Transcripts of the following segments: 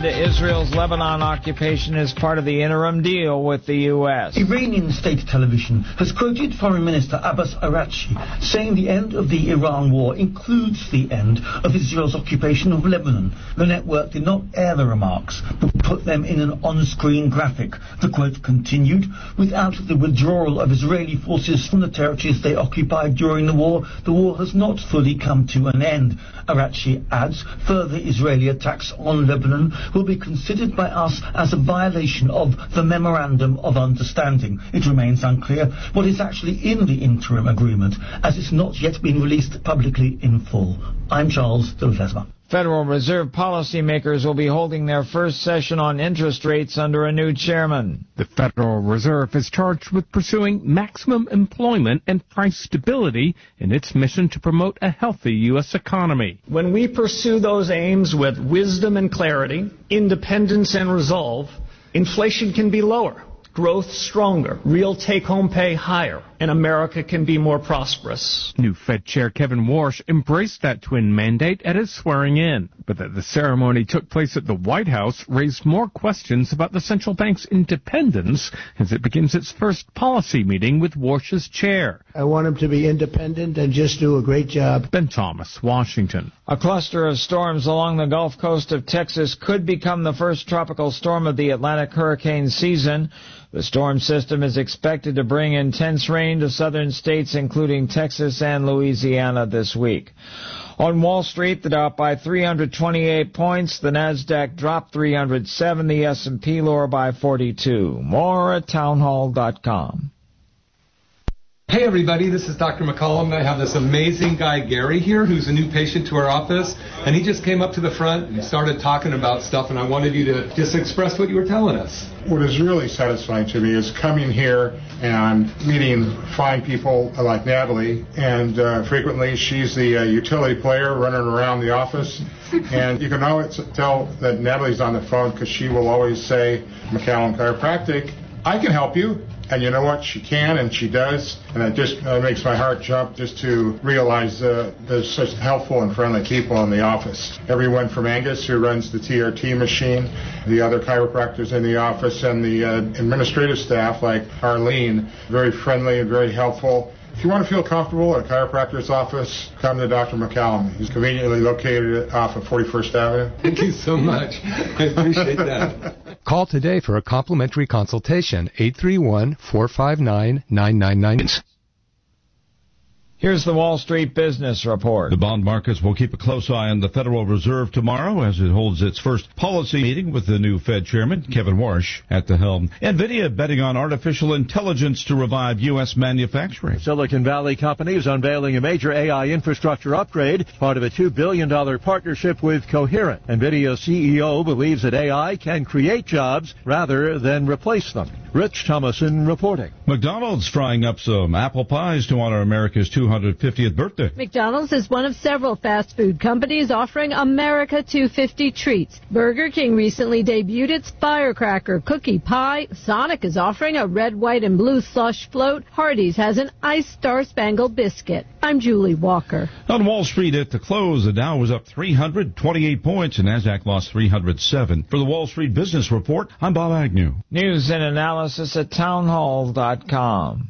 Israel's Lebanon occupation is part of the interim deal with the U.S. Iranian state television has quoted Foreign Minister Abbas Araghchi saying the end of the Iran war includes the end of Israel's occupation of Lebanon. The network did not air the remarks, but put them in an on-screen graphic. The quote continued, "Without the withdrawal of Israeli forces from the territories they occupied during the war has not fully come to an end." Araghchi adds, further Israeli attacks on Lebanon will be considered by us as a violation of the Memorandum of Understanding. It remains unclear what is actually in the interim agreement, as it's not yet been released publicly in full. I'm Charles de Ledesma. Federal Reserve policymakers will be holding their first session on interest rates under a new chairman. The Federal Reserve is charged with pursuing maximum employment and price stability in its mission to promote a healthy U.S. economy. When we pursue those aims with wisdom and clarity, independence and resolve, inflation can be lower, growth stronger, real take-home pay higher, and America can be more prosperous. New Fed Chair Kevin Warsh embraced that twin mandate at his swearing-in, but that the ceremony took place at the White House raised more questions about the central bank's independence as it begins its first policy meeting with Warsh's chair. I want him to be independent and just do a great job. Ben Thomas, Washington. A cluster of storms along the Gulf Coast of Texas could become the first tropical storm of the Atlantic hurricane season. The storm system is expected to bring intense rain to southern states, including Texas and Louisiana this week. On Wall Street, the Dow up by 328 points, the Nasdaq dropped 307, the S&P lower by 42. More at townhall.com. Hey everybody, this is Dr. McCollum, and I have this amazing guy Gary here who's a new patient to our office, and he just came up to the front and started talking about stuff, and I wanted you to just express what you were telling us. What is really satisfying to me is coming here and meeting fine people like Natalie, and frequently she's the utility player running around the office, and you can always tell that Natalie's on the phone because she will always say, McCollum Chiropractic, I can help you. And you know what? She can, and she does. And it just makes my heart jump just to realize there's such helpful and friendly people in the office. Everyone from Angus, who runs the TRT machine, the other chiropractors in the office, and the administrative staff like Arlene, very friendly and very helpful. If you want to feel comfortable at a chiropractor's office, come to Dr. McCollum. He's conveniently located off of 41st Avenue. Thank you so much. I appreciate that. Call today for a complimentary consultation, 831-459-9999. Here's the Wall Street Business Report. The bond markets will keep a close eye on the Federal Reserve tomorrow as it holds its first policy meeting with the new Fed chairman, Kevin Warsh, at the helm. NVIDIA betting on artificial intelligence to revive U.S. manufacturing. Silicon Valley company is unveiling a major AI infrastructure upgrade, part of a $2 billion partnership with Coherent. NVIDIA CEO believes that AI can create jobs rather than replace them. Rich Thomason reporting. McDonald's frying up some apple pies to honor America's 250th birthday. McDonald's is one of several fast food companies offering America 250 treats. Burger King recently debuted its Firecracker cookie pie. Sonic is offering a red, white, and blue slush float. Hardee's has an iced Star-Spangled biscuit. I'm Julie Walker. On Wall Street at the close, the Dow was up 328 points and Nasdaq lost 307. For the Wall Street Business Report, I'm Bob Agnew. News and analysis at townhall.com.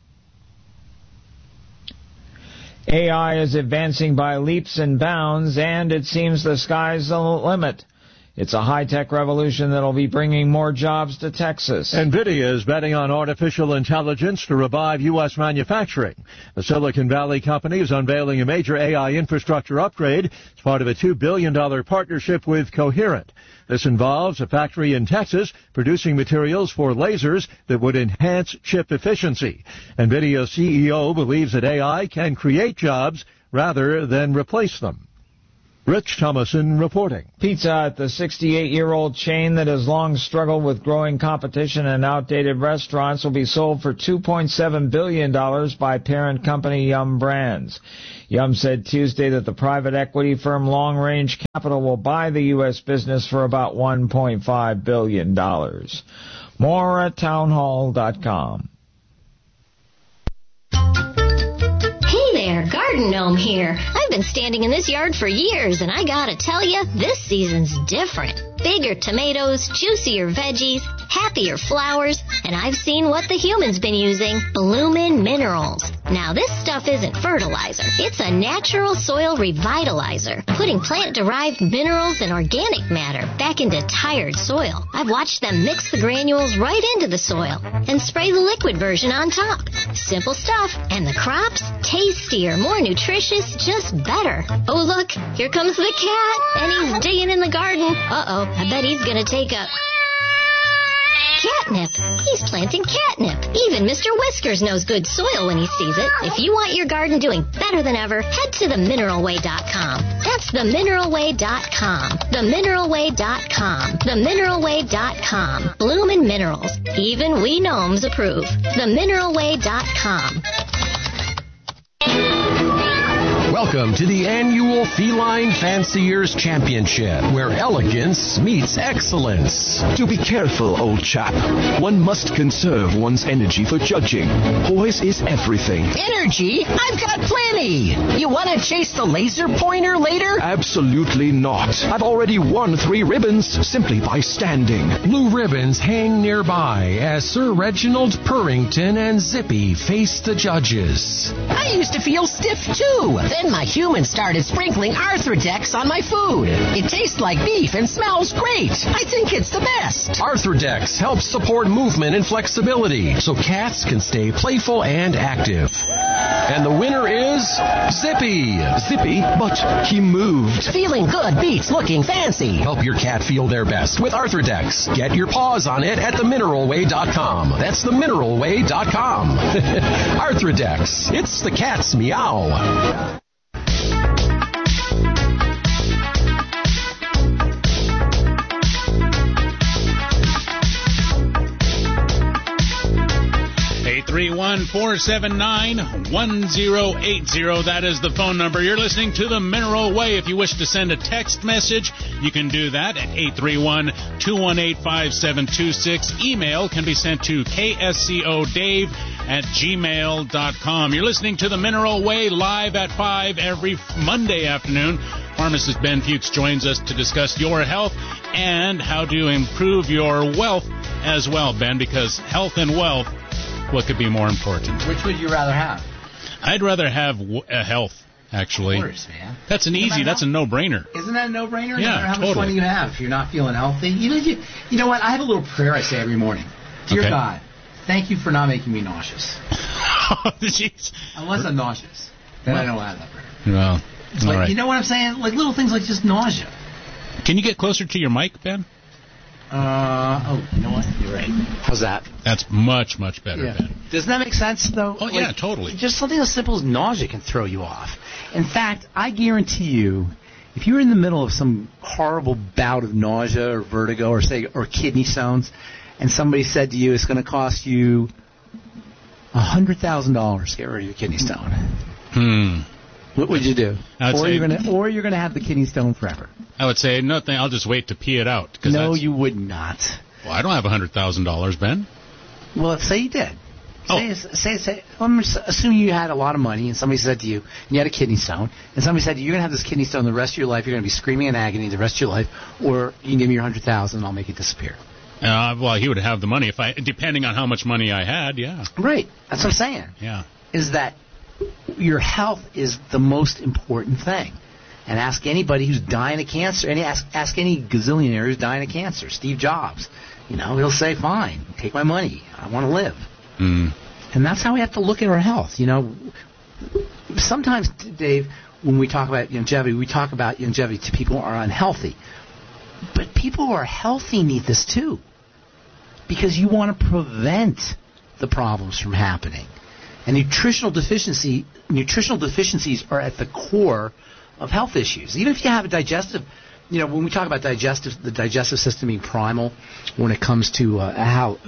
AI is advancing by leaps and bounds, and it seems the sky's the limit. It's a high-tech revolution that'll be bringing more jobs to Texas. NVIDIA is betting on artificial intelligence to revive U.S. manufacturing. The Silicon Valley company is unveiling a major AI infrastructure upgrade as part of a $2 billion partnership with Coherent. This involves a factory in Texas producing materials for lasers that would enhance chip efficiency. NVIDIA CEO believes that AI can create jobs rather than replace them. Rich Thomason reporting. Pizza Hut, the 68-year-old chain that has long struggled with growing competition and outdated restaurants, will be sold for $2.7 billion by parent company Yum Brands. Yum said Tuesday that the private equity firm Long Range Capital will buy the U.S. business for about $1.5 billion. More at townhall.com. Garden Gnome here. I've been standing in this yard for years, and I gotta tell you, this season's different. Bigger tomatoes, juicier veggies, happier flowers, and I've seen what the human's been using, Bloomin' Minerals. Now this stuff isn't fertilizer. It's a natural soil revitalizer, putting plant-derived minerals and organic matter back into tired soil. I've watched them mix the granules right into the soil and spray the liquid version on top. Simple stuff, and the crops? Tastier, more nutritious, just better. Oh look, here comes the cat, and he's digging in the garden. Uh-oh, I bet he's gonna take a... catnip. He's planting catnip. Even Mr. Whiskers knows good soil when he sees it. If you want your garden doing better than ever, head to themineralway.com. That's themineralway.com. Themineralway.com. Themineralway.com. Bloomin' Minerals. Even we gnomes approve. Themineralway.com. Welcome to the annual Feline Fanciers Championship, where elegance meets excellence. Do be careful, old chap. One must conserve one's energy for judging. Poise is everything. Energy? I've got plenty. You want to chase the laser pointer later? Absolutely not. I've already won 3 ribbons simply by standing. Blue ribbons hang nearby as Sir Reginald Purrington and Zippy face the judges. I used to feel stiff, too. Then my human started sprinkling Arthrodex on my food. It tastes like beef and smells great. I think it's the best. Arthrodex helps support movement and flexibility so cats can stay playful and active. And the winner is Zippy. Zippy, but he moved. Feeling good beats looking fancy. Help your cat feel their best with Arthrodex. Get your paws on it at themineralway.com. That's themineralway.com. Arthrodex. It's the cat's meow. 831-479-1080. That is the phone number. You're listening to The Mineral Way. If you wish to send a text message, you can do that at 831-218-5726. Email can be sent to kscodave@gmail.com. You're listening to The Mineral Way live at 5 every Monday afternoon. Pharmacist Ben Fuchs joins us to discuss your health and how to improve your wealth as well, Ben, because health and wealth, what could be more important? Which would you rather have? I'd rather have health, actually. Of course, man. That's a no-brainer. Isn't that a no-brainer? Yeah, no matter how much money you have, if you're not feeling healthy. You know what? I have a little prayer I say every morning. Dear God, thank you for not making me nauseous. Oh, jeez. Unless I'm nauseous. Then I don't have that prayer. Well, all right. You know what I'm saying? Like little things like just nausea. Can you get closer to your mic, Ben? You know what? You're right. How's that? That's much, much better, Ben. Doesn't that make sense, though? Oh, yeah, totally. Just something as simple as nausea can throw you off. In fact, I guarantee you, if you're in the middle of some horrible bout of nausea or vertigo or kidney stones, and somebody said to you it's going to cost you $100,000 to get rid of your kidney stone. What would you do? Or you're going to have the kidney stone forever. I would say nothing. I'll just wait to pee it out. No, you would not. Well, I don't have $100,000, Ben. Well, say you did. Say. I'm assuming you had a lot of money, and somebody said to you, and you had a kidney stone, and somebody said to you, you're going to have this kidney stone the rest of your life. You're going to be screaming in agony the rest of your life, or you can give me your $100,000 and I'll make it disappear. Well, he would have the money depending on how much money I had. Yeah. Right. That's what I'm saying. Yeah. Is that your health is the most important thing. And ask anybody who's dying of cancer, and ask any gazillionaire who's dying of cancer. Steve Jobs, he'll say, "Fine, take my money. I want to live." And that's how we have to look at our health. Sometimes, Dave, when we talk about longevity, we talk about longevity to people who are unhealthy. But people who are healthy need this too, because you want to prevent the problems from happening. And nutritional deficiencies are at the core of health issues. Even if you have a digestive, when we talk about the digestive system being primal when it comes to how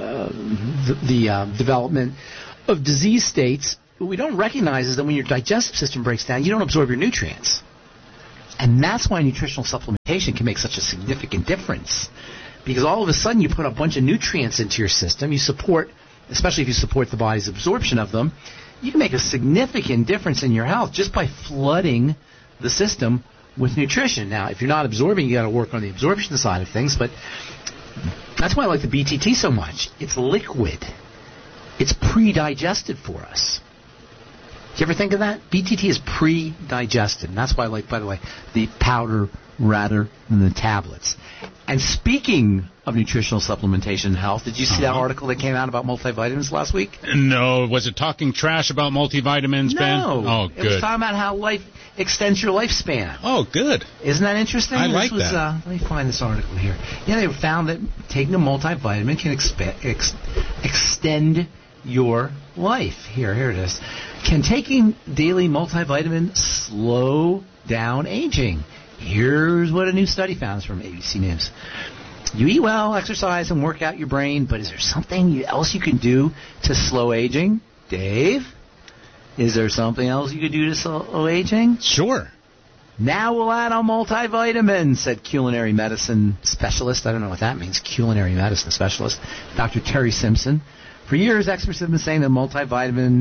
the development of disease states, what we don't recognize is that when your digestive system breaks down, you don't absorb your nutrients. And that's why nutritional supplementation can make such a significant difference. Because all of a sudden you put a bunch of nutrients into your system, especially if you support the body's absorption of them, you can make a significant difference in your health just by flooding the system with nutrition. Now, if you're not absorbing, you got to work on the absorption side of things, but that's why I like the BTT so much. It's liquid. It's pre-digested for us. Do you ever think of that? BTT is pre-digested, and that's why I like, by the way, the powder rather than the tablets. And speaking of nutritional supplementation and health, did you see that article that came out about multivitamins last week? No. Was it talking trash about multivitamins, Ben? No. Oh, good. It was talking about how life extends your lifespan. Oh, good. Isn't that interesting? I like that. Let me find this article here. Yeah, they found that taking a multivitamin can extend your life. Here it is. Can taking daily multivitamin slow down aging? Here's what a new study found from ABC News. You eat well, exercise, and work out your brain, but is there something else you can do to slow aging? Dave? Is there something else you could do to slow aging? Sure. Now we'll add on multivitamins, said culinary medicine specialist. I don't know what that means, culinary medicine specialist, Dr. Terry Simpson. For years, experts have been saying that multivitamin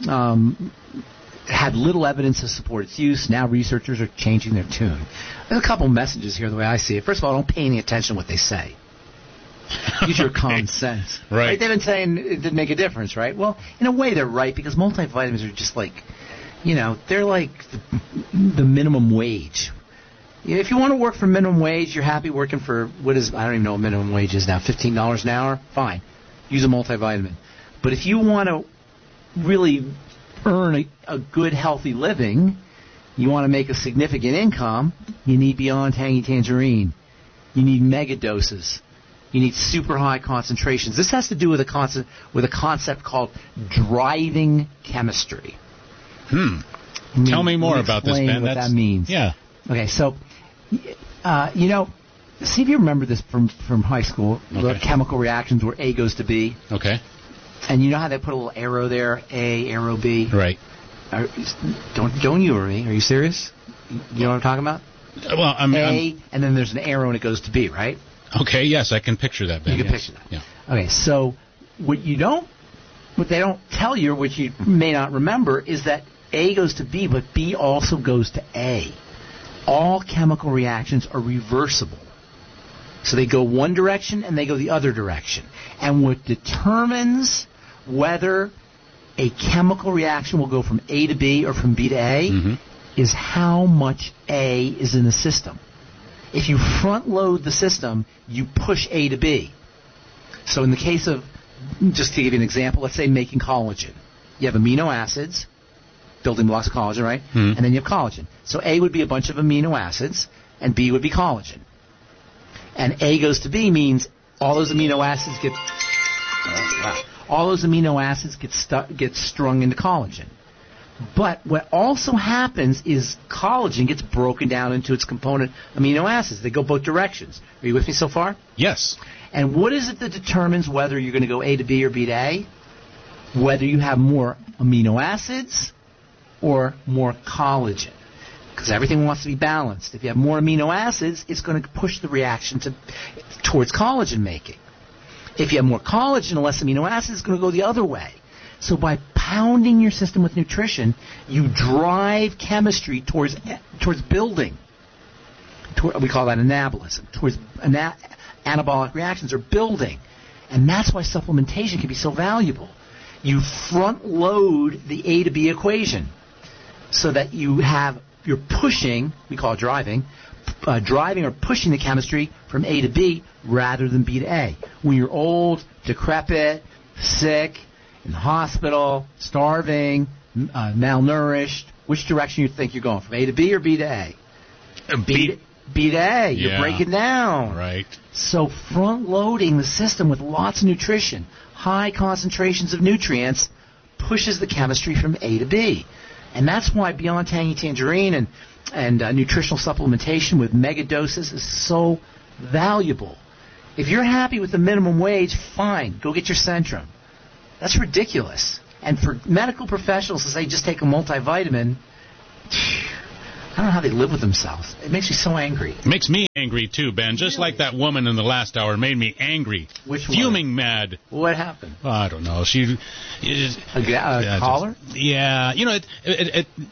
had little evidence to support its use. Now researchers are changing their tune. There's a couple messages here the way I see it. First of all, don't pay any attention to what they say. Use your common sense. Right. They've been saying it didn't make a difference, right? Well, in a way they're right, because multivitamins are just like, they're like the minimum wage. If you want to work for minimum wage, you're happy working for, I don't even know what minimum wage is now, $15 an hour? Fine. Use a multivitamin. But if you want to really earn a good, healthy living, you want to make a significant income, you need Beyond Tangy Tangerine. You need mega doses. You need super high concentrations. This has to do with a concept called driving chemistry. Tell me more about this, Ben. What that means. Yeah. Okay, so, see if you remember this from high school, the chemical reactions where A goes to B. Okay. And you know how they put a little arrow there, A, arrow B? Right. Don't you or me? Are you serious? You know what I'm talking about? Well, and then there's an arrow and it goes to B, right? Okay, yes, I can picture that, Ben. You can picture that. Yeah. Okay, so what they don't tell you, which you may not remember, is that A goes to B, but B also goes to A. All chemical reactions are reversible. So they go one direction and they go the other direction. And what determines whether a chemical reaction will go from A to B or from B to A is how much A is in the system. If you front load the system, you push A to B. So in the case of, just to give you an example, let's say making collagen. You have amino acids, building blocks of collagen, right? And then you have collagen. So A would be a bunch of amino acids, and B would be collagen. And A goes to B means all those amino acids get strung into collagen. But what also happens is collagen gets broken down into its component amino acids. They go both directions. Are you with me so far? Yes. And what is it that determines whether you're going to go A to B or B to A? Whether you have more amino acids or more collagen. Because everything wants to be balanced. If you have more amino acids, it's going to push the reaction towards collagen making. If you have more collagen and less amino acids, it's going to go the other way. So by pounding your system with nutrition, you drive chemistry towards building. We call that anabolism. Towards anabolic reactions or building. And that's why supplementation can be so valuable. You front load the A to B equation so that you're pushing, we call it driving or pushing the chemistry from A to B rather than B to A. When you're old, decrepit, sick, in the hospital, starving, malnourished, which direction you think you're going? From A to B or B to A? B to A. You're breaking down. Right. So front-loading the system with lots of nutrition, high concentrations of nutrients, pushes the chemistry from A to B. And that's why Beyond Tangy Tangerine and nutritional supplementation with mega doses is so valuable. If you're happy with the minimum wage, fine. Go get your Centrum. That's ridiculous. And for medical professionals to say just take a multivitamin, I don't know how they live with themselves. It makes me so angry. It makes me angry too, Ben. Just like that woman in the last hour made me angry. Which one? Fuming mad. What happened? I don't know. She... A caller? Yeah. You know,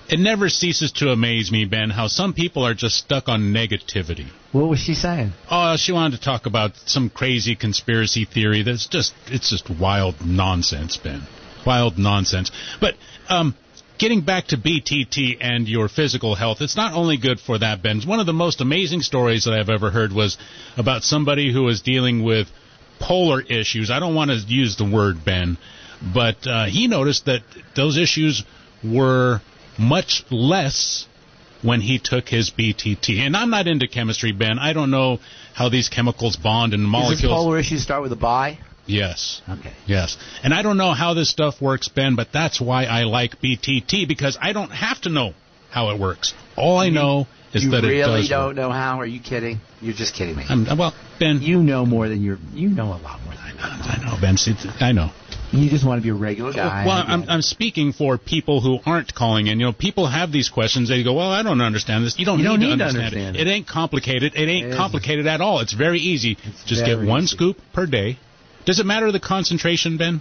It never ceases to amaze me, Ben, how some people are just stuck on negativity. What was she saying? Oh, she wanted to talk about some crazy conspiracy theory it's just wild nonsense, Ben. Wild nonsense. But getting back to BTT and your physical health, it's not only good for that, Ben. One of the most amazing stories that I've ever heard was about somebody who was dealing with polar issues. I don't want to use the word, Ben, but he noticed that those issues were much less when he took his BTT. And I'm not into chemistry, Ben. I don't know how these chemicals bond and molecules. Does polar issues start with a bi? Yes. Okay. Yes. And I don't know how this stuff works, Ben, but that's why I like BTT, because I don't have to know how it works. All I know is that it does work. You really don't know how? Are you kidding? You're just kidding me. Well, Ben. You know more than you know a lot more than I know, Ben. I know. You just want to be a regular guy. Well, I'm speaking for people who aren't calling in. You know, people have these questions. They go, well, I don't understand this. You don't need to understand it. It ain't complicated. It ain't complicated at all. It's very easy. Just get one scoop per day. Does it matter the concentration, Ben?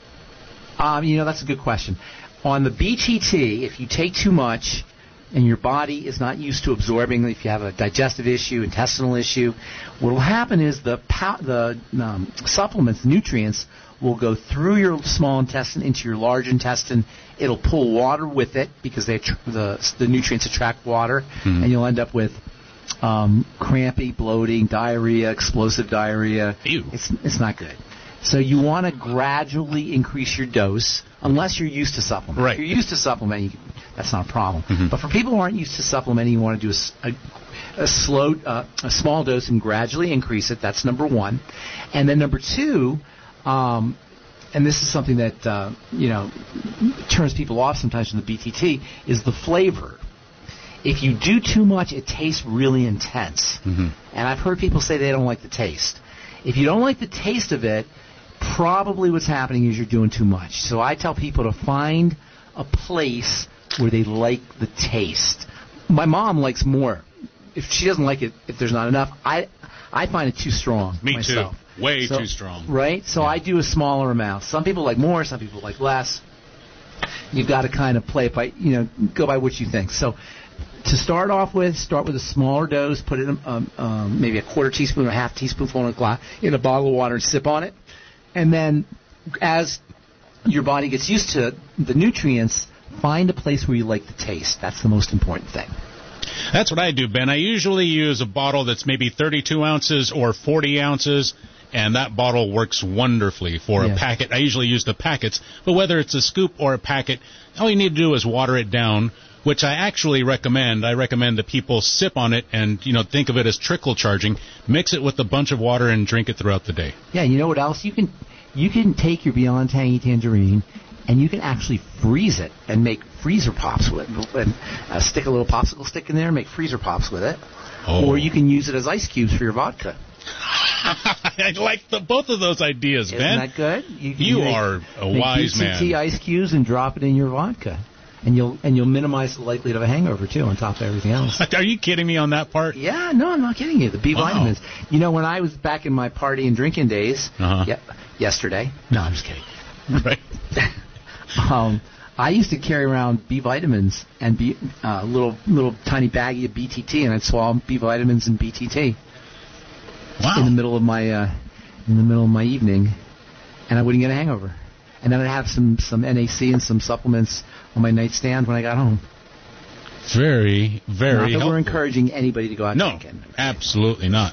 That's a good question. On the BTT, if you take too much and your body is not used to absorbing, if you have a digestive issue, intestinal issue, what will happen is the supplements, nutrients, will go through your small intestine into your large intestine. It'll pull water with it because the nutrients attract water, and you'll end up with crampy, bloating, diarrhea, explosive diarrhea. Ew. It's not good. So you want to gradually increase your dose, unless you're used to supplementing. Right. If you're used to supplementing, that's not a problem. But for people who aren't used to supplementing, you want to do a small dose and gradually increase it. That's number one. And then number two, and this is something that turns people off sometimes from the BTT, is the flavor. If you do too much, it tastes really intense. And I've heard people say they don't like the taste. If you don't like the taste of it, probably what's happening is you're doing too much. So I tell people to find a place where they like the taste. My mom likes more. If she doesn't like it, if there's not enough, I find it too strong. Me myself. too. Way too strong. Right? So I do a smaller amount. Some people like more, some people like less. You've got to kind of play it by, go by what you think. So to start with a smaller dose, put it in maybe a quarter teaspoon or half teaspoonful in a bottle of water and sip on it. And then as your body gets used to the nutrients, find a place where you like the taste. That's the most important thing. That's what I do, Ben. I usually use a bottle that's maybe 32 ounces or 40 ounces, and that bottle works wonderfully for a packet. I usually use the packets, but whether it's a scoop or a packet, all you need to do is water it down, which I actually recommend. I recommend that people sip on it and, think of it as trickle charging. Mix it with a bunch of water and drink it throughout the day. Yeah, you know what else? You can take your Beyond Tangy Tangerine and you can actually freeze it and make freezer pops with it. And stick a little popsicle stick in there and make freezer pops with it. Oh. Or you can use it as ice cubes for your vodka. I like both of those ideas, Ben. Isn't that good? You are a wise man. BTT ice cubes and drop it in your vodka. And you'll minimize the likelihood of a hangover, too, on top of everything else. Are you kidding me on that part? Yeah, no, I'm not kidding you. The B vitamins. When I was back in my party and drinking days, yesterday. No, I'm just kidding. Right. I used to carry around B vitamins and little tiny baggie of BTT, and I'd swallow B vitamins and BTT. Wow. In the middle of my evening, and I wouldn't get a hangover. And then I'd have some NAC and some supplements on my nightstand when I got home. Very, very not that helpful. We're encouraging anybody to go out drinking. No, absolutely not.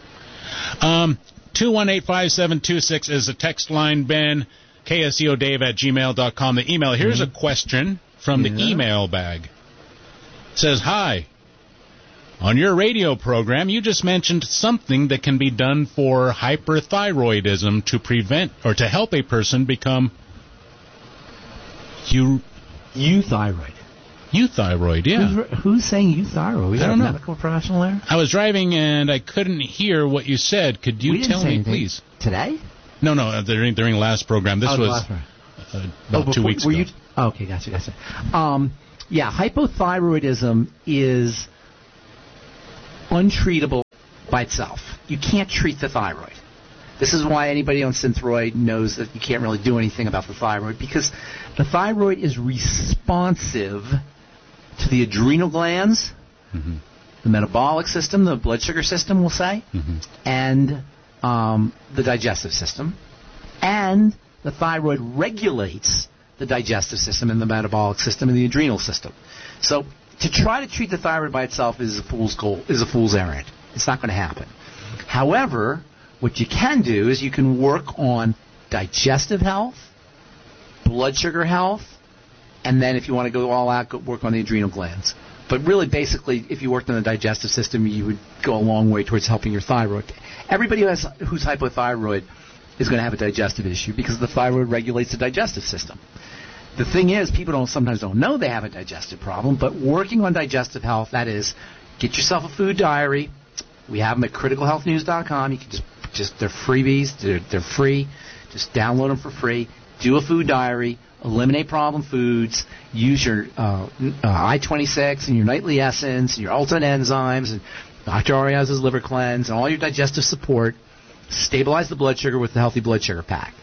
218-572-6 is the text line, Ben. KSEODave@gmail.com. The email. Here's a question from the email bag. It says, hi. On your radio program, you just mentioned something that can be done for hyperthyroidism to prevent or to help a person become euthyroid. Euthyroid, yeah. Who's saying euthyroid? We got a medical professional there? I was driving and I couldn't hear what you said. Could you tell me, please? Today? No, during last program. This was about 2 weeks ago. Okay, gotcha. Hypothyroidism is untreatable by itself. You can't treat the thyroid. This is why anybody on Synthroid knows that you can't really do anything about the thyroid, because the thyroid is responsive to the adrenal glands, the metabolic system, the blood sugar system, we'll say, and the digestive system. And the thyroid regulates the digestive system and the metabolic system and the adrenal system. So to try to treat the thyroid by itself is a fool's goal, is a fool's errand. It's not going to happen. However, what you can do is you can work on digestive health, blood sugar health, and then if you want to go all out, work on the adrenal glands. But really, basically, if you worked on the digestive system, you would go a long way towards helping your thyroid. Everybody who's hypothyroid is going to have a digestive issue because the thyroid regulates the digestive system. The thing is, people sometimes don't know they have a digestive problem, but working on digestive health, that is, get yourself a food diary. We have them at criticalhealthnews.com. You can just they're freebies. They're free. Just download them for free. Do a food diary. Eliminate problem foods. Use your I-26 and your nightly essence and your ultimate enzymes and Dr. Arias's liver cleanse and all your digestive support. Stabilize the blood sugar with the healthy blood sugar pack.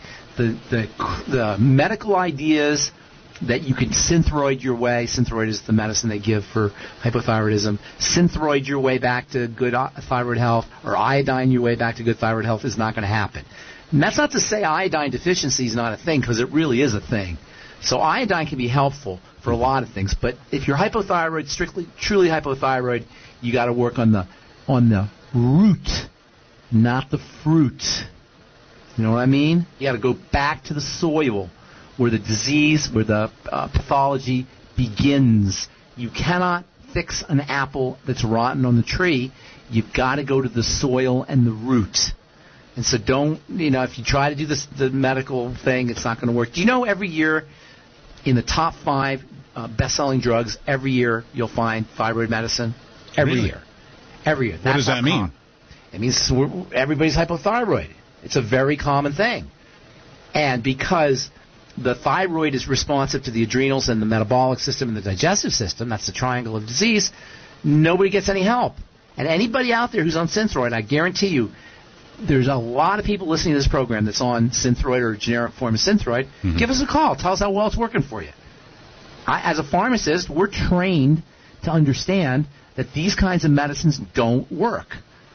The medical ideas that you can Synthroid your way. Synthroid is the medicine they give for hypothyroidism. Synthroid your way back to good thyroid health, or iodine your way back to good thyroid health is not going to happen. And that's not to say iodine deficiency is not a thing, because it really is a thing. So iodine can be helpful for a lot of things, but if you're hypothyroid, truly hypothyroid, you got to work on the root, not the fruit. You know what I mean? You got to go back to the soil where the disease, where the pathology begins. You cannot fix an apple that's rotten on the tree. You've got to go to the soil and the root. And so if you try to do the medical thing, it's not going to work. Do you know every year in the top 5 best-selling drugs, every year you'll find thyroid medicine? Every year. Every year. What does that mean? It means everybody's hypothyroid. It's a very common thing. And because the thyroid is responsive to the adrenals and the metabolic system and the digestive system, that's the triangle of disease, nobody gets any help. And anybody out there who's on Synthroid, I guarantee you, there's a lot of people listening to this program that's on Synthroid or a generic form of Synthroid. Give us a call. Tell us how well it's working for you. As a pharmacist, we're trained to understand that these kinds of medicines don't work.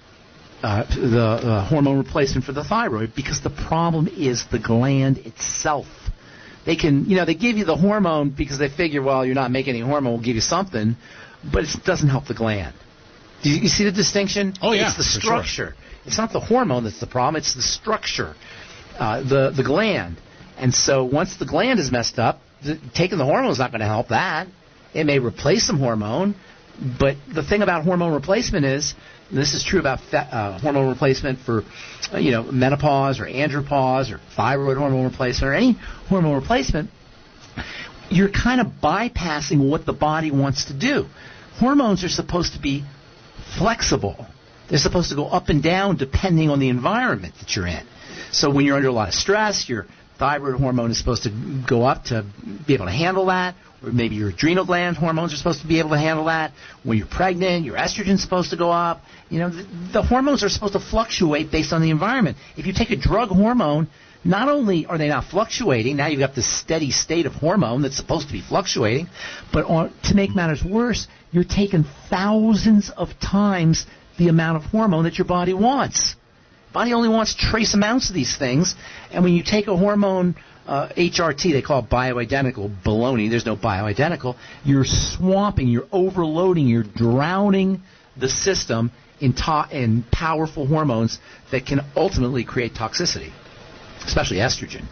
The hormone replacement for the thyroid, because the problem is the gland itself. They give you the hormone because they figure, well, you're not making any hormone, we'll give you something, but it doesn't help the gland. Do you see the distinction? Oh, yeah. It's the structure. Sure. It's not the hormone that's the problem, it's the structure, the gland. And so once the gland is messed up, taking the hormone is not going to help that. It may replace some hormone, but the thing about hormone replacement is, and this is true about hormone replacement for menopause or andropause or thyroid hormone replacement or any hormone replacement, you're kind of bypassing what the body wants to do. Hormones are supposed to be flexible. They're supposed to go up and down depending on the environment that you're in. So when you're under a lot of stress, your thyroid hormone is supposed to go up to be able to handle that. Or maybe your adrenal gland hormones are supposed to be able to handle that. When you're pregnant, your estrogen's supposed to go up. The hormones are supposed to fluctuate based on the environment. If you take a drug hormone, not only are they not fluctuating, now you've got this steady state of hormone that's supposed to be fluctuating, but to make matters worse, you're taking thousands of times the amount of hormone that your body wants. Body only wants trace amounts of these things, and when you take a hormone, HRT, they call it bioidentical. Baloney, there's no bioidentical. You're swamping, you're overloading, you're drowning the system in powerful hormones that can ultimately create toxicity, especially estrogen.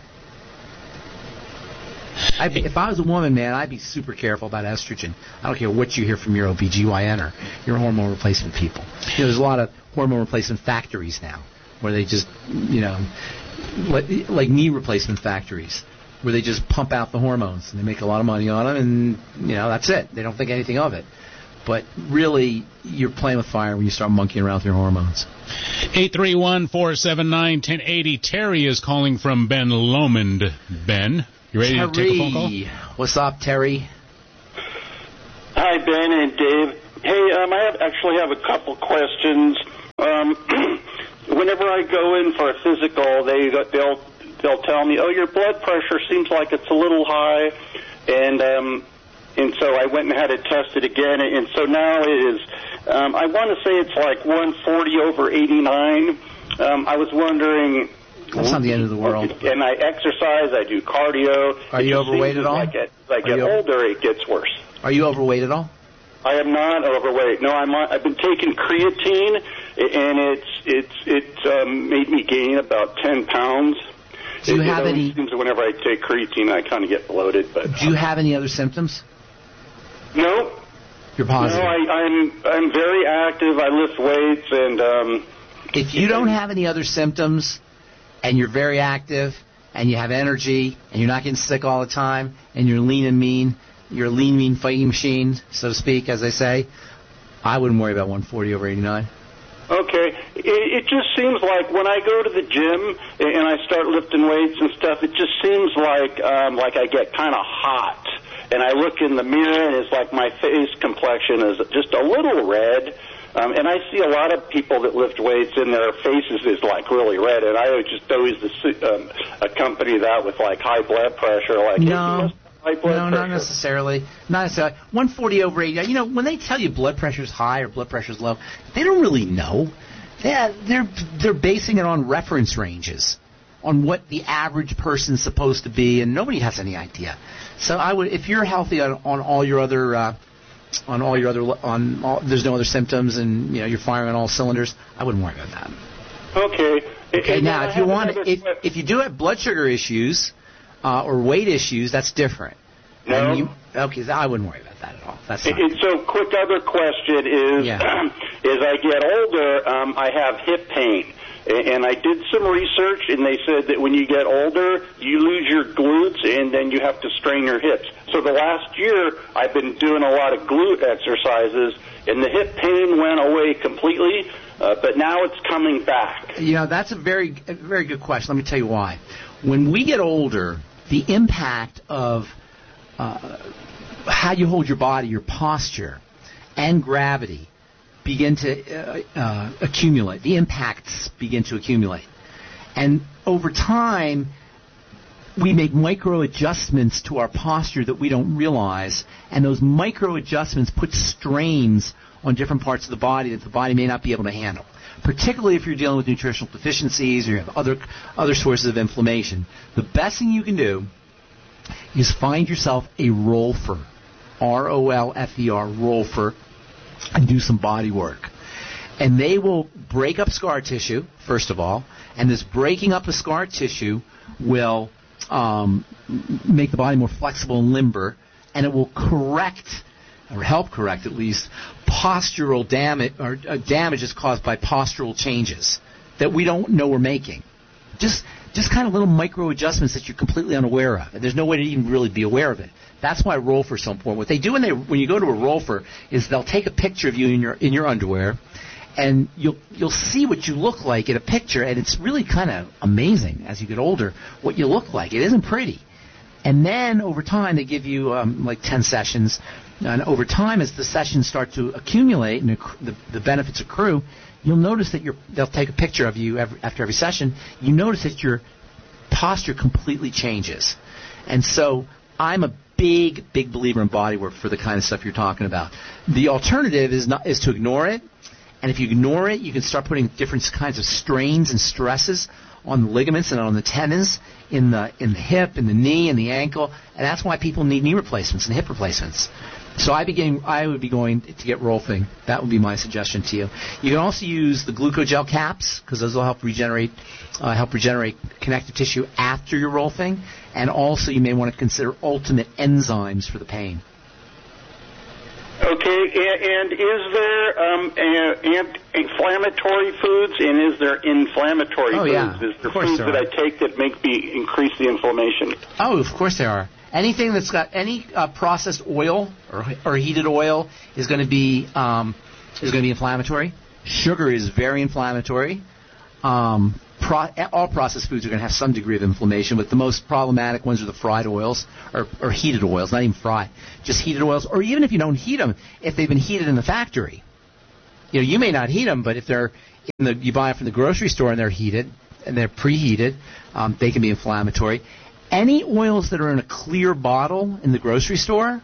If I was a woman, man, I'd be super careful about estrogen. I don't care what you hear from your OBGYN or your hormone replacement people. There's a lot of hormone replacement factories now where they just, like knee replacement factories, where they just pump out the hormones and they make a lot of money on them, and that's it. They don't think anything of it. But really, you're playing with fire when you start monkeying around with your hormones. 831-479-1080. Terry is calling from Ben Lomond. Ben, you ready to take a phone call? What's up, Terry? Hi, Ben and Dave. Hey, I actually have a couple questions. Whenever I go in for a physical, they'll tell me, oh, your blood pressure seems like it's a little high, and And so I went and had it tested again, and so now it is, I want to say it's like 140/89. I was wondering... That's not the end of the world. And I exercise, I do cardio. Are you overweight at all? As I get older, it gets worse. Are you overweight at all? I am not overweight. No, I've been taking creatine, and it's made me gain about 10 pounds. Do you have any? Seems whenever I take creatine, I kind of get bloated. But do you have any other symptoms? No. You're positive. No, I'm very active. I lift weights, and if you don't have any other symptoms, and you're very active, and you have energy, and you're not getting sick all the time, and you're lean and mean, you're a lean, mean fighting machine, so to speak, as they say, I wouldn't worry about 140/89. Okay. It just seems like when I go to the gym and I start lifting weights and stuff, it just seems like I get kind of hot. And I look in the mirror, and it's like my face complexion is just a little red. And I see a lot of people that lift weights, and their faces is like really red. And I would just always accompany that with like high blood pressure. Like no, high blood pressure. Not necessarily. Not necessarily. 140/89. You know, when they tell you blood pressure's high or blood pressure's low, they don't really know. They're basing it on reference ranges, on what the average person's supposed to be, and nobody has any idea. So I would, if you're healthy on all your other. There's no other symptoms, and you're firing on all cylinders, I wouldn't worry about that. Okay. Okay. Now, if you want, if you do have blood sugar issues or weight issues, that's different. No. Okay, I wouldn't worry about that at all. That's fine. So, quick other question is, as I get older, I have hip pain. And I did some research, and they said that when you get older, you lose your glutes, and then you have to strain your hips. So the last year, I've been doing a lot of glute exercises, and the hip pain went away completely, but now it's coming back. That's a very good question. Let me tell you why. When we get older, the impact of how you hold your body, your posture, and gravity begin to accumulate. The impacts begin to accumulate. And over time, we make micro adjustments to our posture that we don't realize, and those micro adjustments put strains on different parts of the body that the body may not be able to handle, particularly if you're dealing with nutritional deficiencies or you have other sources of inflammation. The best thing you can do is find yourself a rolfer, R-O-L-F-E-R, rolfer, and do some body work. And they will break up scar tissue, first of all, and this breaking up of scar tissue will make the body more flexible and limber, and it will correct, or help correct at least, postural damage, or damages caused by postural changes that we don't know we're making. Just kind of little micro adjustments that you're completely unaware of, and there's no way to even really be aware of it. That's why rolfer is so important. What they do when you go to a rolfer is they'll take a picture of you in your underwear, and you'll see what you look like in a picture, and it's really kind of amazing as you get older what you look like. It isn't pretty. And then over time they give you like 10 sessions, and over time as the sessions start to accumulate and the benefits accrue, you'll notice that they'll take a picture of you after every session. You notice that your posture completely changes. And so I'm a big believer in body work for the kind of stuff you're talking about. The alternative is to ignore it. And if you ignore it, you can start putting different kinds of strains and stresses on the ligaments and on the tendons in the hip, in the knee, and the ankle. And that's why people need knee replacements and hip replacements. So I would be going to get rolfing. That would be my suggestion to you. You can also use the glucogel caps, because those will help regenerate connective tissue after your rolfing. And also you may want to consider ultimate enzymes for the pain. Okay, and is there inflammatory foods, and is there inflammatory foods? Yeah. Is there foods that I take that make me increase the inflammation? Oh, of course there are. Anything that's got any processed oil or heated oil is going to be inflammatory. Sugar is very inflammatory. All processed foods are going to have some degree of inflammation, but the most problematic ones are the fried oils or heated oils, not even fried, just heated oils. Or even if you don't heat them, if they've been heated in the factory, you may not heat them, but if they're you buy them from the grocery store and they're heated and they're preheated, they can be inflammatory. Any oils that are in a clear bottle in the grocery store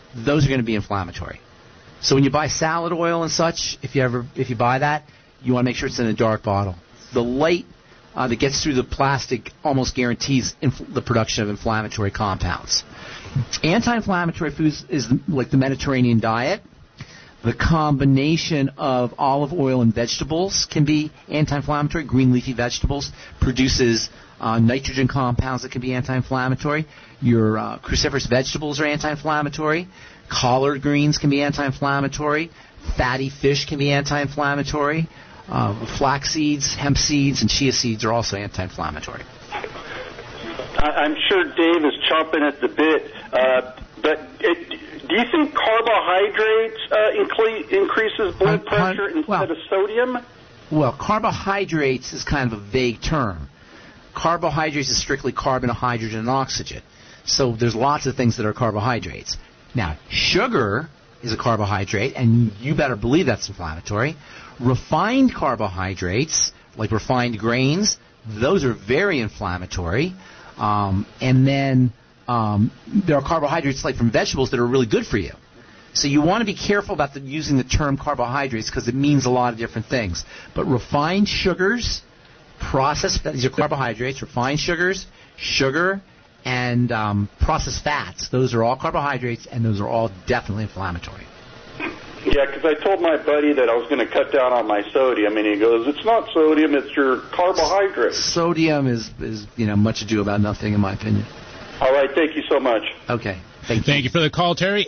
those are going to be inflammatory. So when you buy salad oil and such, if you buy that, you want to make sure it's in a dark bottle. The light that gets through the plastic almost guarantees the production of inflammatory compounds. Anti-inflammatory foods is like the Mediterranean diet. The combination of olive oil and vegetables can be anti-inflammatory. Green leafy vegetables produces nitrogen compounds that can be anti-inflammatory. Your cruciferous vegetables are anti-inflammatory. Collard greens can be anti-inflammatory. Fatty fish can be anti-inflammatory. Flax seeds, hemp seeds, and chia seeds are also anti-inflammatory. I'm sure Dave is chomping at the bit, but do you think carbohydrates increases blood pressure instead of sodium? Well, carbohydrates is kind of a vague term. Carbohydrates is strictly carbon, hydrogen, and oxygen. So there's lots of things that are carbohydrates. Now, sugar is a carbohydrate, and you better believe that's inflammatory. Refined carbohydrates, like refined grains, those are very inflammatory. And then there are carbohydrates like from vegetables that are really good for you. So you want to be careful about using the term carbohydrates because it means a lot of different things. But refined sugars, these are carbohydrates, refined sugars, sugar, and processed fats. Those are all carbohydrates, and those are all definitely inflammatory. Yeah, because I told my buddy that I was going to cut down on my sodium, and he goes, "It's not sodium, it's your carbohydrates." Sodium is much ado about nothing, in my opinion. All right, thank you so much. Okay. Thank you for the call, Terry.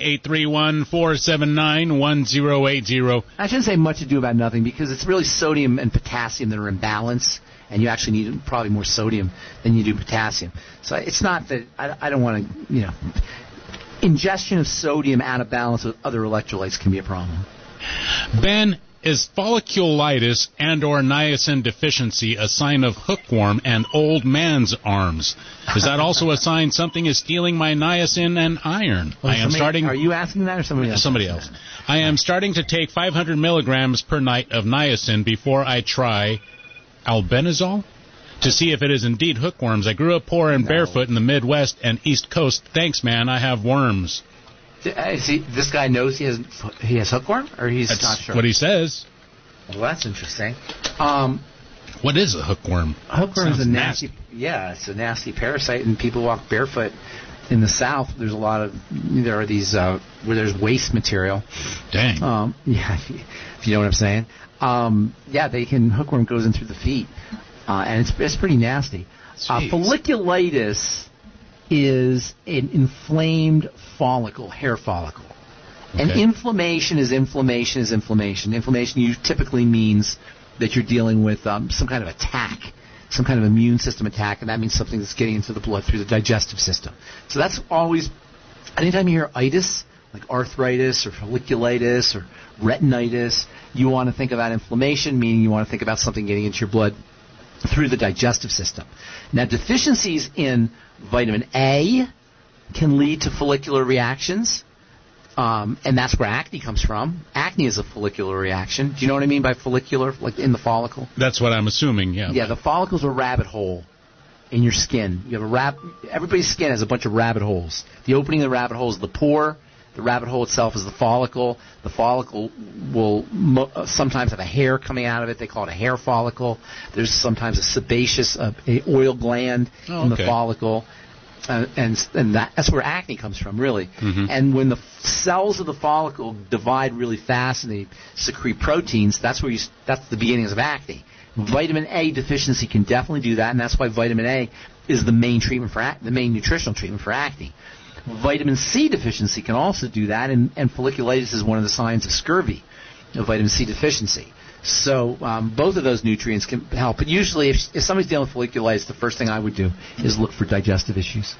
831-479-1080. I shouldn't say much ado about nothing because it's really sodium and potassium that are in balance, and you actually need probably more sodium than you do potassium. So it's not that I don't want to, ingestion of sodium out of balance with other electrolytes can be a problem. Ben, is folliculitis and or niacin deficiency a sign of hookworm and old man's arms? Is that also a sign something is stealing my niacin and iron? Are you asking that or somebody else? Somebody else. I am starting to take 500 milligrams per night of niacin before I try albendazole to see if it is indeed hookworms. I grew up poor and barefoot in the Midwest and East Coast. Thanks, man. I have worms. This guy knows he has hookworm, or he's not sure? What he says. Well, that's interesting. What is a hookworm? Hookworm is a nasty. Yeah, it's a nasty parasite, and people walk barefoot. In the South, there are these where there's waste material. Dang. If you know what I'm saying. Hookworm goes in through the feet, and it's pretty nasty. Folliculitis is an inflamed follicle, hair follicle. Okay. And inflammation is inflammation. Inflammation typically means that you're dealing with some kind of attack, some kind of immune system attack, and that means something that's getting into the blood through the digestive system. So that's always, anytime you hear itis, like arthritis or folliculitis or retinitis, you want to think about inflammation, meaning you want to think about something getting into your blood through the digestive system. Now, deficiencies in vitamin A can lead to follicular reactions, and that's where acne comes from. Acne is a follicular reaction. Do you know what I mean by follicular, like in the follicle? That's what I'm assuming, yeah. Yeah, the follicle's a rabbit hole in your skin. You have everybody's skin has a bunch of rabbit holes. The opening of the rabbit hole is the pore. The rabbit hole itself is the follicle. The follicle will sometimes have a hair coming out of it. They call it a hair follicle. There's sometimes a sebaceous oil gland in the follicle. And that's where acne comes from, really. Mm-hmm. And when the cells of the follicle divide really fast and they secrete proteins, that's the beginnings of acne. Vitamin A deficiency can definitely do that, and that's why vitamin A is the main treatment for the main nutritional treatment for acne. Vitamin C deficiency can also do that, and folliculitis is one of the signs of scurvy, of vitamin C deficiency. So both of those nutrients can help. But usually if somebody's dealing with folliculitis, the first thing I would do is look for digestive issues.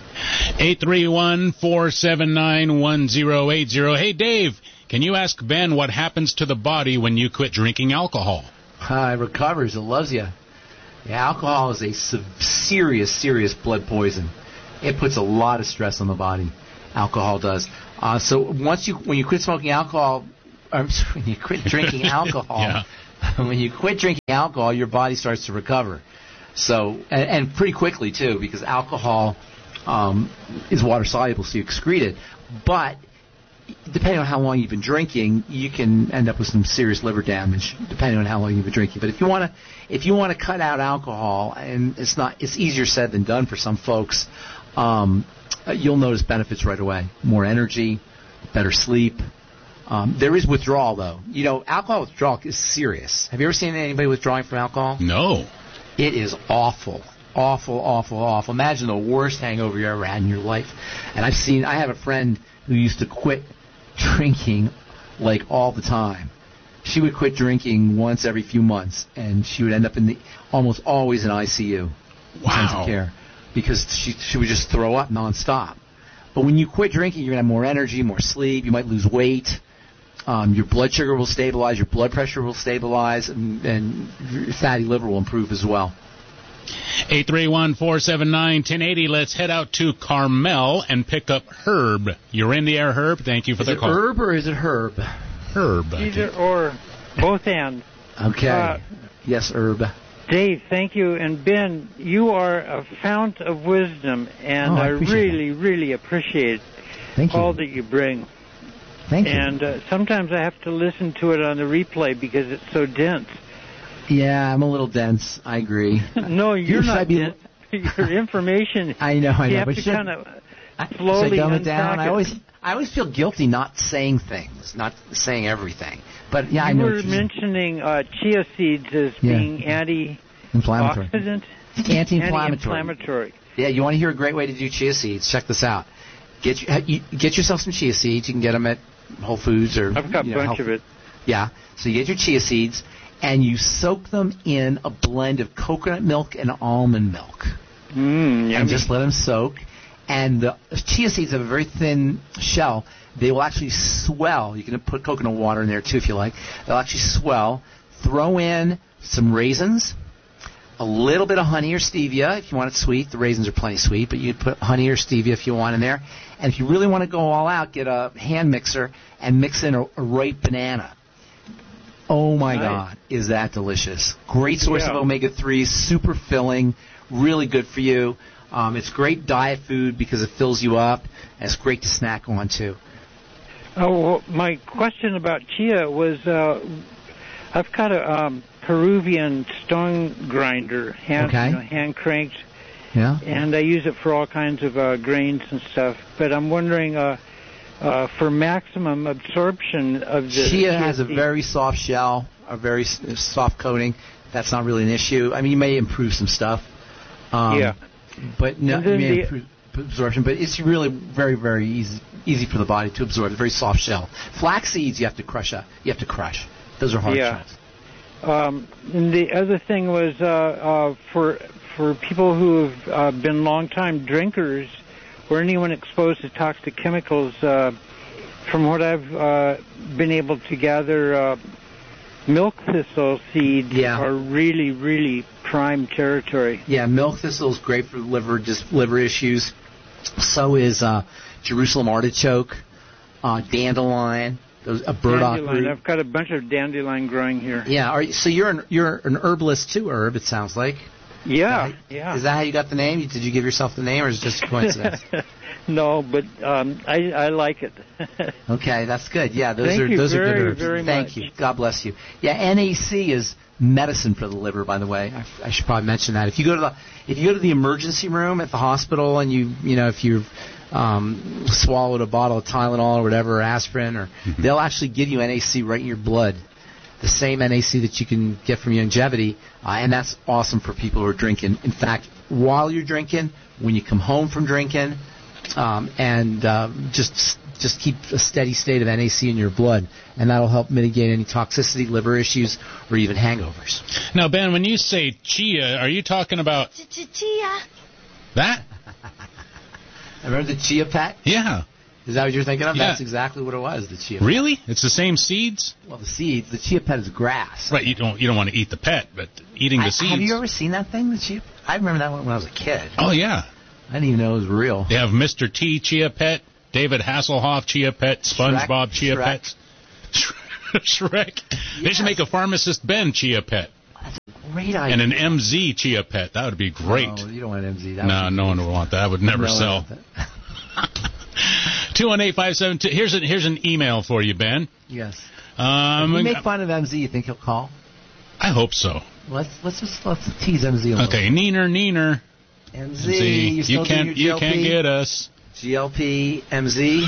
831-479-1080. Hey, Dave, can you ask Ben what happens to the body when you quit drinking alcohol? It recovers. It loves you. Yeah, alcohol is a serious, serious blood poison. It puts a lot of stress on the body. Alcohol does. So when you quit smoking alcohol, when you quit drinking alcohol, when you quit drinking alcohol, your body starts to recover. So and pretty quickly too, because alcohol is water soluble, so you excrete it. But depending on how long you've been drinking, you can end up with some serious liver damage, depending on how long you've been drinking. But if you want to cut out alcohol, and it's easier said than done for some folks, you'll notice benefits right away. More energy, better sleep. There is withdrawal, though. You know, alcohol withdrawal is serious. Have you ever seen anybody withdrawing from alcohol? No. It is awful. Awful, awful, awful. Imagine the worst hangover you ever had in your life. And I have a friend who used to quit drinking like all the time. She would quit drinking once every few months, and she would end up almost always in ICU. Intensive care. Because she would just throw up nonstop. But when you quit drinking, you're going to have more energy, more sleep, you might lose weight. Your blood sugar will stabilize, your blood pressure will stabilize, and your fatty liver will improve as well. 831-479-1080. Let's head out to Carmel and pick up Herb. You're in the air, Herb. Thank you for the call. Is it Herb or is it Herb? Herb. Either or, both ends. Okay. Yes, Herb. Dave, thank you. And Ben, you are a fount of wisdom, and I really, really appreciate all that you bring. Thank you. And sometimes I have to listen to it on the replay because it's so dense. Yeah, I'm a little dense. I agree. No, you're not dense. Your information. I know. You have but to kind of slowly dumb it down. unpack it. I always feel guilty not saying things, not saying everything. But yeah, I know. You were mentioning chia seeds as being anti-inflammatory. Anti-inflammatory. Yeah, you want to hear a great way to do chia seeds? Check this out. Get yourself some chia seeds. You can get them at Whole Foods or. I've got a bunch of it. Yeah. So you get your chia seeds and you soak them in a blend of coconut milk and almond milk. And just let them soak. And the chia seeds have a very thin shell. They will actually swell. You can put coconut water in there too if you like. They'll actually swell. Throw in some raisins, a little bit of honey or stevia if you want it sweet. The raisins are plenty sweet, but you can put honey or stevia if you want in there. And if you really want to go all out, get a hand mixer and mix in a ripe banana. Oh, my God, is that delicious. Great source of omega-3s, super filling, really good for you. It's great diet food because it fills you up, and it's great to snack on, too. Oh, well, my question about chia was I've got a Peruvian stone grinder, hand cranked. Yeah. And I use it for all kinds of grains and stuff. But I'm wondering, for maximum absorption of the chia has a very soft shell, a very soft coating. That's not really an issue. I mean, you may improve some stuff. But no, you may improve absorption. But it's really very, very easy for the body to absorb. It's a very soft shell. Flax seeds you have to crush up. You have to crush. Those are hard shells. And the other thing was for people who have been long-time drinkers or anyone exposed to toxic chemicals, from what I've been able to gather, milk thistle seeds are really, really prime territory. Yeah, milk thistle is great for liver issues. So is Jerusalem artichoke, dandelion. A burdock root. I've got a bunch of dandelion growing here. Yeah. So you're an herbalist too, Herb? It sounds like. Yeah. Is that how you got the name? Did you give yourself the name, or is it just a coincidence? No, but I like it. Okay, that's good. Yeah, those are good herbs. Very Thank much. you. God bless you. Yeah, NAC is medicine for the liver, by the way. I should probably mention that. If you go to the emergency room at the hospital and if you've swallowed a bottle of Tylenol or whatever, or aspirin, or they'll actually give you NAC right in your blood, the same NAC that you can get from Youngevity, and that's awesome for people who are drinking. In fact, while you're drinking, when you come home from drinking, just keep a steady state of NAC in your blood, and that'll help mitigate any toxicity, liver issues, or even hangovers. Now, Ben, when you say chia, are you talking about Chia? That? Remember the Chia Pet? Yeah. Is that what you're thinking of? Yeah. That's exactly what it was, the Chia Pet. Really? It's the same seeds? Well, the seeds. The Chia Pet is grass. Right, you don't want to eat the pet, but eating the seeds. Have you ever seen that thing, the Chia? I remember that one when I was a kid. Oh, yeah. I didn't even know it was real. They have Mr. T Chia Pet, David Hasselhoff Chia Pet, SpongeBob Chia Pet. Shrek. Yes. They should make a Pharmacist Ben Chia Pet. That's a great idea. And an MZ Chia Pet. That would be great. No, you don't want an MZ. No one would want that. That would never sell. 218-572. Here's an email for you, Ben. Yes. If you make fun of MZ, you think he'll call? I hope so. Let's tease MZ a little. Okay, Neener. MZ, you can't get us. GLP, MZ.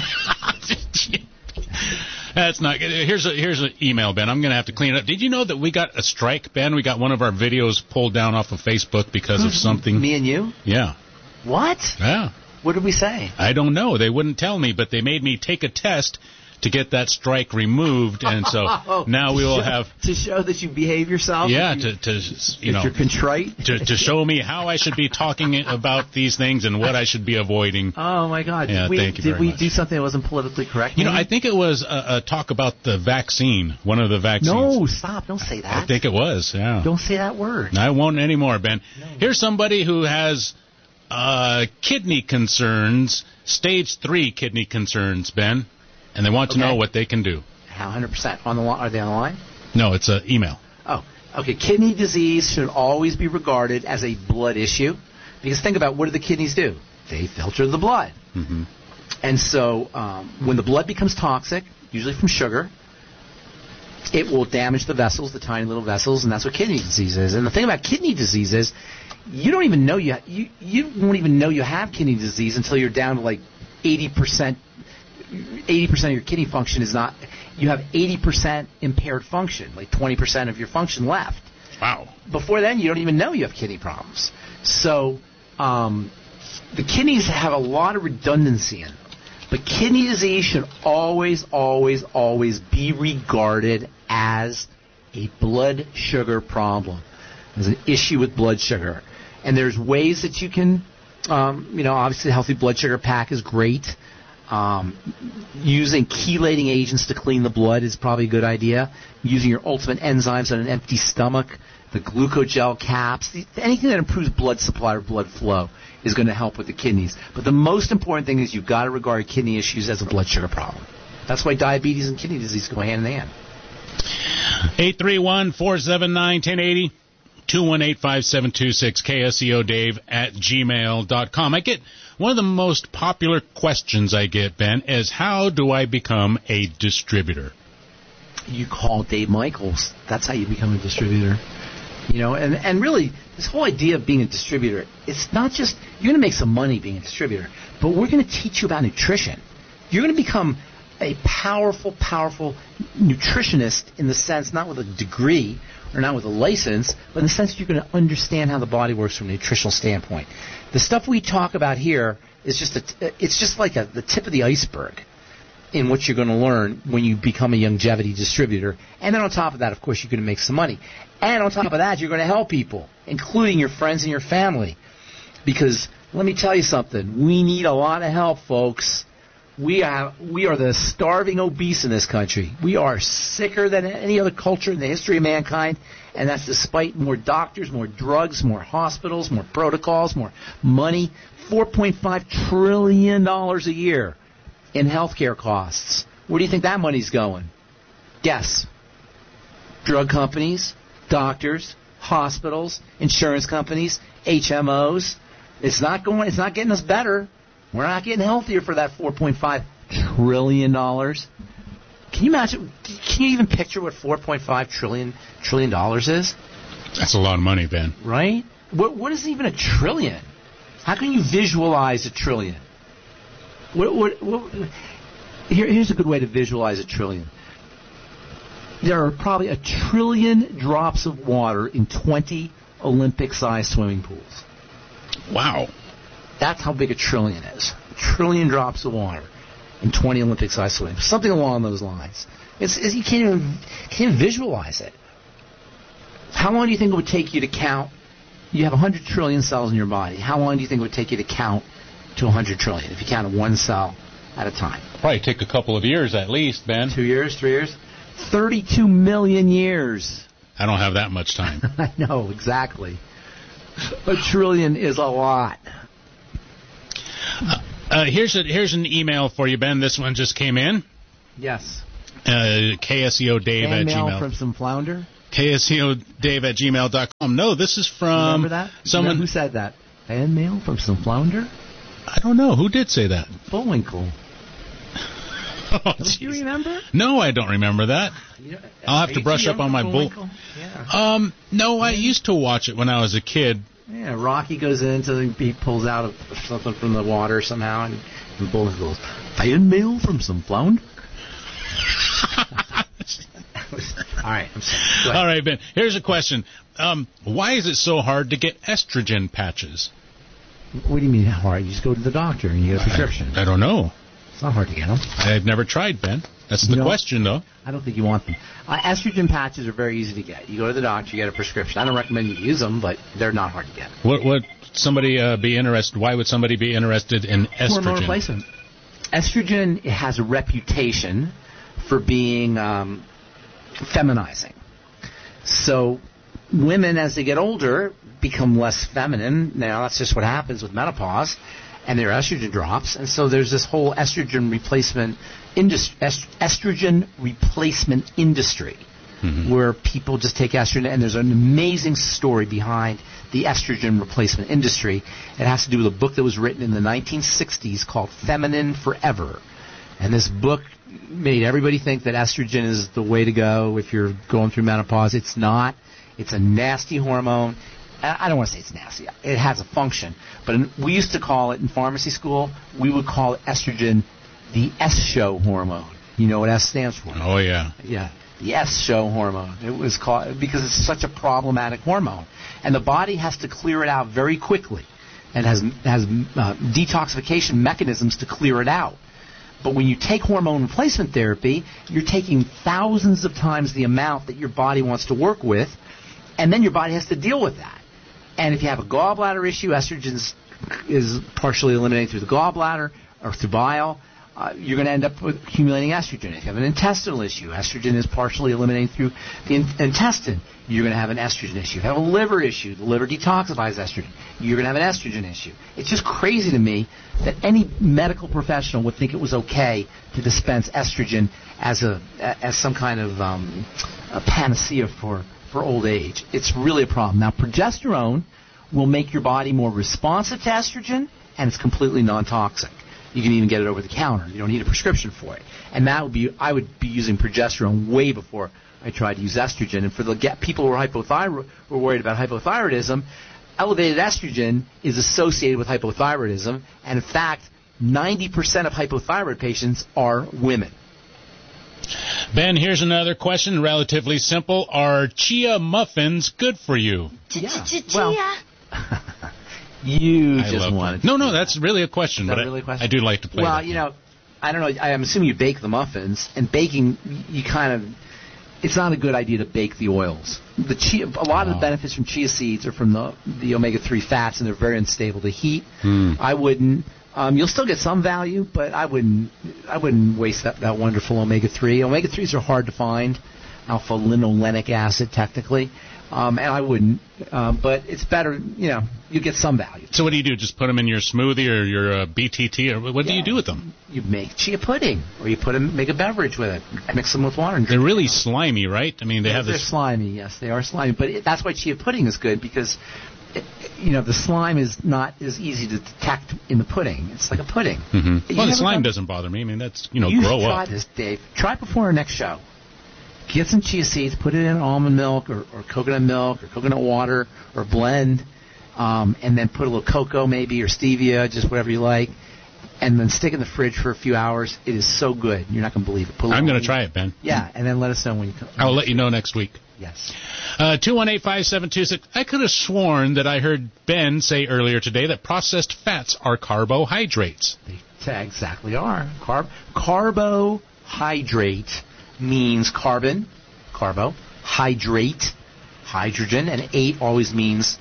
That's not good. Here's an email, Ben. I'm going to have to clean it up. Did you know that we got a strike, Ben? We got one of our videos pulled down off of Facebook because of something. Me and you? Yeah. What? Yeah. What did we say? I don't know. They wouldn't tell me, but they made me take a test to get that strike removed, and so now we will have to show that you behave yourself. Yeah, you're contrite. to show me how I should be talking about these things and what I should be avoiding. Oh my God! Yeah, did we do something that wasn't politically correct? You know, I think it was a talk about the vaccine, one of the vaccines. No, stop! Don't say that. I think it was. Yeah. Don't say that word. I won't anymore, Ben. No. Here's somebody who has kidney concerns, stage 3 kidney concerns, Ben. And they want to know what they can do. How 100% on the line? Are they on the line? No, it's an email. Oh, okay. Kidney disease should always be regarded as a blood issue, because think about, what do the kidneys do? They filter the blood. Mm-hmm. And so when the blood becomes toxic, usually from sugar, it will damage the vessels, the tiny little vessels, and that's what kidney disease is. And the thing about kidney disease is you don't even know you won't even know you have kidney disease until you're down to like 80%. 80% of your kidney function is not. You have 80% impaired function, like 20% of your function left. Wow. Before then, you don't even know you have kidney problems. So the kidneys have a lot of redundancy in them. But kidney disease should always, always, always be regarded as a blood sugar problem, as an issue with blood sugar. And there's ways that you can, obviously the healthy blood sugar pack is great. Using chelating agents to clean the blood is probably a good idea. Using your ultimate enzymes on an empty stomach, the glucogel caps, anything that improves blood supply or blood flow is going to help with the kidneys. But the most important thing is you've got to regard kidney issues as a blood sugar problem. That's why diabetes and kidney disease go hand in hand. 831-479-1080. 218-5726, KSEODave@gmail.com. I get one of the most popular questions I get, Ben, is how do I become a distributor? You call Dave Michaels. That's how you become a distributor. And really, this whole idea of being a distributor, it's not just you're going to make some money being a distributor, but we're going to teach you about nutrition. You're going to become a powerful nutritionist in the sense, not with a degree or not with a license, but in the sense that you're going to understand how the body works from a nutritional standpoint. The stuff we talk about here is just like the tip of the iceberg in what you're going to learn when you become a longevity distributor. And then on top of that, of course, you're going to make some money. And on top of that, you're going to help people, including your friends and your family. Because let me tell you something, we need a lot of help, folks. We are the starving obese in this country. We are sicker than any other culture in the history of mankind, and that's despite more doctors, more drugs, more hospitals, more protocols, more money. $4.5 trillion a year in healthcare costs. Where do you think that money's going? Guess. Drug companies, doctors, hospitals, insurance companies, HMOs. It's not getting us better. We're not getting healthier for that $4.5 trillion. Can you imagine? Can you even picture what $4.5 trillion is? That's a lot of money, Ben. Right? What is even a trillion? How can you visualize a trillion? Here's a good way to visualize a trillion. There are probably 1 trillion drops of water in 20 Olympic-sized swimming pools. Wow. That's how big a trillion is. 1 trillion drops of water in 20 Olympic-sized swimming pools. Something along those lines. You can't even visualize it. How long do you think it would take you to count? You have 100 trillion cells in your body. How long do you think it would take you to count to 100 trillion if you counted one cell at a time? Probably take a couple of years at least, Ben. 2 years, 3 years? 32 million years. I don't have that much time. I know, exactly. 1 trillion is a lot. Here's an email for you, Ben. This one just came in. Yes. KSEODave@gmail. Mail from some flounder? KSEODave@gmail.com. No, this is from... Remember that? Someone who said that? Fan mail from some flounder? I don't know. Who did say that? Bullwinkle. Don't you remember? No, I don't remember that. I'll have to brush up on my bull. Yeah. No, I used to watch it when I was a kid. Yeah, Rocky goes he pulls out something from the water somehow, and Bullwinkle goes, "Fan mail from some flounder." All right, I'm sorry. All right, Ben. Here's a question. Why is it so hard to get estrogen patches? What do you mean hard? You just go to the doctor and you get a prescription. I don't know. It's not hard to get them. I've never tried, Ben. That's the question, though. I don't think you want them. Estrogen patches are very easy to get. You go to the doctor, you get a prescription. I don't recommend you use them, but they're not hard to get. Would somebody be interested? Why would somebody be interested in estrogen? Hormone replacement. Estrogen has a reputation for being feminizing. So women, as they get older, become less feminine. Now, that's just what happens with menopause, and their estrogen drops. And so there's this whole estrogen replacement industry where people just take estrogen, and there's an amazing story behind the estrogen replacement industry. It has to do with a book that was written in the 1960s called Feminine Forever. And this book made everybody think that estrogen is the way to go if you're going through menopause. It's not. It's a nasty hormone. I don't want to say it's nasty. It has a function. But we used to call it, in pharmacy school, we would call it estrogen the S-show hormone. You know what S stands for? Oh, yeah. Yeah, the S-show hormone. It was called because it's such a problematic hormone. And the body has to clear it out very quickly and has detoxification mechanisms to clear it out. But when you take hormone replacement therapy, you're taking thousands of times the amount that your body wants to work with, and then your body has to deal with that. And if you have a gallbladder issue, estrogen is partially eliminated through the gallbladder or through bile. You're going to end up with accumulating estrogen. If you have an intestinal issue, estrogen is partially eliminated through the intestine. You're going to have an estrogen issue. If you have a liver issue, the liver detoxifies estrogen. You're going to have an estrogen issue. It's just crazy to me that any medical professional would think it was okay to dispense estrogen as some kind of a panacea for old age. It's really a problem. Now, progesterone will make your body more responsive to estrogen, and it's completely non-toxic. You can even get it over the counter. You don't need a prescription for it. And I would be using progesterone way before I tried to use estrogen. And for the people who are worried about hypothyroidism, elevated estrogen is associated with hypothyroidism. And in fact, 90% of hypothyroid patients are women. Ben, here's another question, relatively simple. Are chia muffins good for you? Chia. You just wanted to. No, that's really a question. But really a question? I do like to play. Well, I don't know. I'm assuming you bake the muffins, and baking, it's not a good idea to bake the oils. A lot of the benefits from chia seeds are from the omega-3 fats, and they're very unstable to heat. I wouldn't. You'll still get some value, but I wouldn't waste that wonderful omega-3. Omega-3s are hard to find. Alpha-linolenic acid, technically. And I wouldn't, but it's better, you get some value. So what do you do? Just put them in your smoothie or your BTT, or what do you do with them? You make chia pudding, or you make a beverage with it, mix them with water. And they're really slimy, right? I mean, they're slimy, yes, they are slimy, but that's why chia pudding is good, because, the slime is not as easy to detect in the pudding. It's like a pudding. Mm-hmm. Well, the slime doesn't bother me. I mean, that's, grow up. You should try this, Dave. Try it before our next show. Get some chia seeds, put it in almond milk or coconut milk or coconut water or blend, and then put a little cocoa maybe or stevia, just whatever you like, and then stick it in the fridge for a few hours. It is so good. You're not going to believe it. I'm going to try it, Ben. Yeah, and then let us know when you come. I'll let you know next week. Yes. 218-5726. I could have sworn that I heard Ben say earlier today that processed fats are carbohydrates. They exactly are. Carbohydrate means carbon, hydrate, hydrogen, and ate always means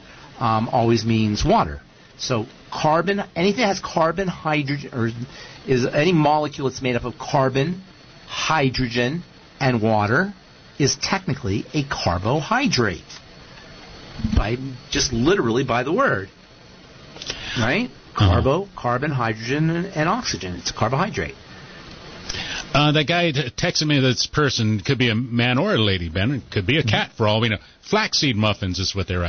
water. So carbon, anything that has carbon, hydrogen, or is any molecule that's made up of carbon, hydrogen, and water is technically a carbohydrate. Literally by the word. Right? Carbon, hydrogen, and oxygen. It's a carbohydrate. That guy texted me this person could be a man or a lady, Ben. It could be a cat for all we know. Flaxseed muffins is what they're